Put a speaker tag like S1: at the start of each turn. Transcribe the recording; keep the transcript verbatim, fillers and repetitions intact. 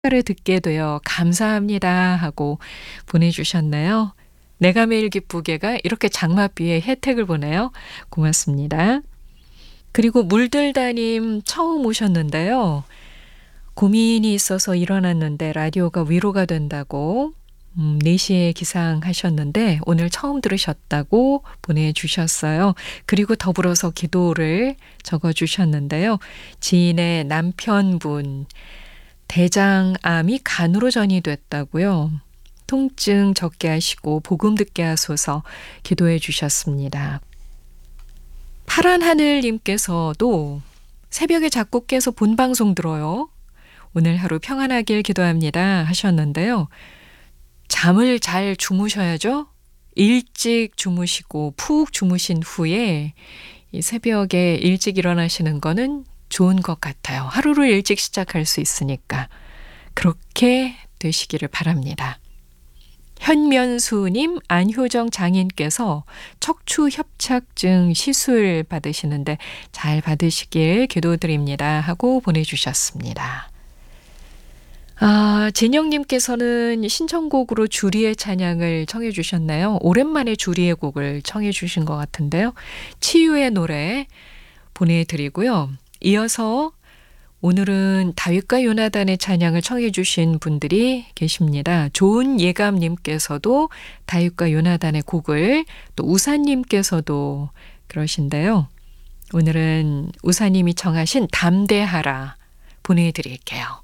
S1: 를 듣게 되어 감사합니다 하고 보내주셨네요. 내가 매일 기쁘게가 이렇게 장맛비의 혜택을 보네요. 고맙습니다. 그리고 물들다님 처음 오셨는데요. 고민이 있어서 일어났는데 라디오가 위로가 된다고 음, 네 시에 기상하셨는데 오늘 처음 들으셨다고 보내주셨어요. 그리고 더불어서 기도를 적어주셨는데요. 지인의 남편분 대장암이 간으로 전이 됐다고요. 통증 적게 하시고 복음 듣게 하소서 기도해 주셨습니다. 파란 하늘님께서도 새벽에 자꾸 깨서 본방송 들어요. 오늘 하루 평안하길 기도합니다 하셨는데요. 잠을 잘 주무셔야죠. 일찍 주무시고 푹 주무신 후에 이 새벽에 일찍 일어나시는 거는 좋은 것 같아요. 하루를 일찍 시작할 수 있으니까 그렇게 되시기를 바랍니다. 현면수님, 안효정 장인께서 척추 협착증 시술 받으시는데 잘 받으시길 기도드립니다 하고 보내주셨습니다. 아, 진영님께서는 신청곡으로 주리의 찬양을 청해 주셨나요? 오랜만에 주리의 곡을 청해 주신 것 같은데요. 치유의 노래 보내드리고요. 이어서 오늘은 다윗과 요나단의 찬양을 청해 주신 분들이 계십니다. 좋은 예감님께서도 다윗과 요나단의 곡을, 또 우사님께서도 그러신데요. 오늘은 우사님이 청하신 담대하라 보내드릴게요.